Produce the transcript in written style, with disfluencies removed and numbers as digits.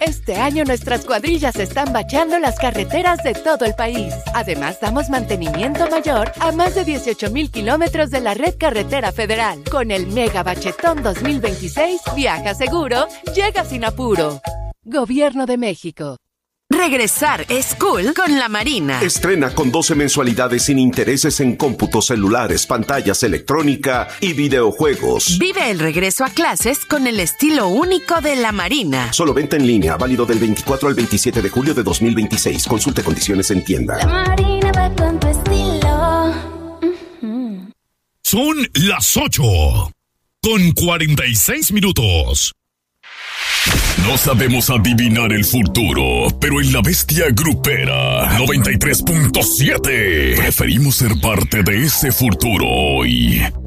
Este año nuestras cuadrillas están bacheando las carreteras de todo el país. Además, damos mantenimiento mayor a más de 18,000 kilómetros de la red carretera federal. Con el Mega Bachetón 2026, viaja seguro, llega sin apuro. Gobierno de México. Regresar es cool con la Marina. Estrena con 12 mensualidades sin intereses en cómputos celulares, pantallas, electrónica y videojuegos. Vive el regreso a clases con el estilo único de la Marina. Solo venta en línea, válido del 24 al 27 de julio de 2026. Consulte condiciones en tienda. La Marina va con tu estilo. Son las 8:46. No sabemos adivinar el futuro, pero en La Bestia Grupera 93.7 preferimos ser parte de ese futuro hoy.